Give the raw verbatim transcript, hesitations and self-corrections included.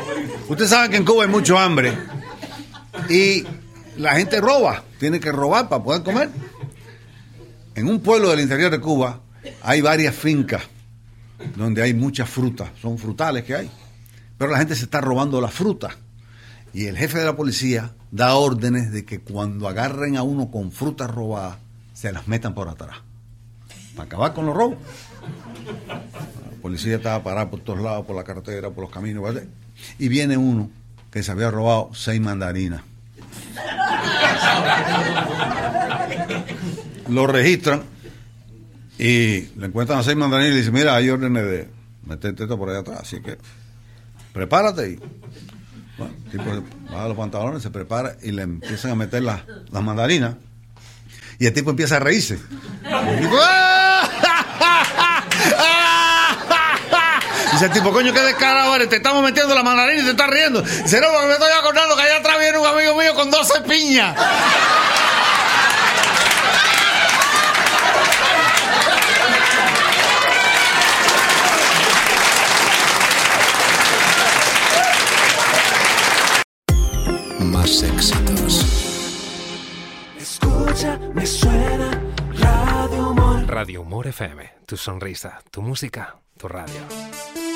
Ustedes saben que en Cuba hay mucho hambre y la gente roba, tiene que robar para poder comer. En un pueblo del interior de Cuba hay varias fincas donde hay muchas frutas, son frutales que hay, pero la gente se está robando la fruta y el jefe de la policía da órdenes de que cuando agarren a uno con frutas robadas se las metan por atrás para acabar con los robos. La policía estaba parada por todos lados, por la carretera, por los caminos, ¿vale? Y viene uno que se había robado seis mandarinas. Lo registran y le encuentran a seis mandarinas y le dicen, mira, hay órdenes de meterte esto por allá atrás, así que prepárate. Y bueno, el tipo baja los pantalones, se prepara y le empiezan a meter las, las mandarinas y el tipo empieza a reírse. El tipo, dice el tipo, coño, qué descarado eres, te estamos metiendo la mandarina y te estás riendo. Dice, no, porque me estoy acordando que allá atrás viene un amigo mío con doce piñas. Más éxitos. Escucha, me suena Radio Humor. Radio Humor F M, tu sonrisa, tu música, tu radio.